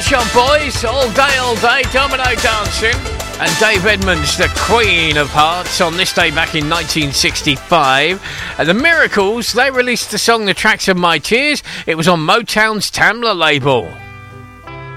Shop Boys, all day, domino dancing. And Dave Edmunds, the Queen of Hearts, on this day back in 1965. And the Miracles, they released the song The Tracks of My Tears. It was on Motown's Tamla label.